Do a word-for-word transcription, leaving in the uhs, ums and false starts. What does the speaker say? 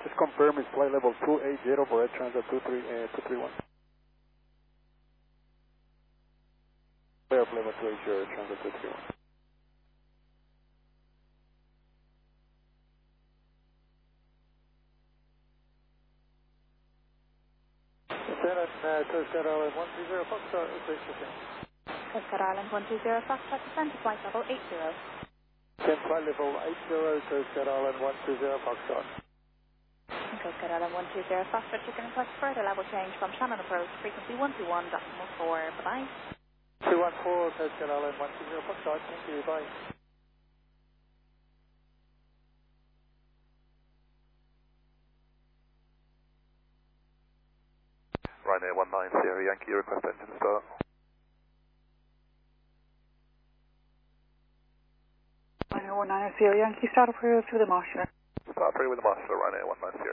Just confirm it's flight level two eight zero for Air Transat two three one. Clear of level two eight zero, Air Transat two three one. Lieutenant, uh, Coast Guard Island one two zero, Foxtrot, request to send. Coast Guard Island one two zero, Foxtrot, descend to flight level eight zero. Send flight level eight zero, Coast Guard Island one two zero, Foxtrot. Coast Guard Island one two zero, Foxtrot, you can request further level change from Shannon approach, frequency one two one, decimal four, bye-bye. two one four, Coast Guard Island one two zero, Foxtrot, thank you, bye. Ryanair one nine Sierra Yankee, request engine start. Ryanair one nine Sierra Yankee, start approval to the Marshall. Start approval with the Marshall, Ryanair one nine Sierra.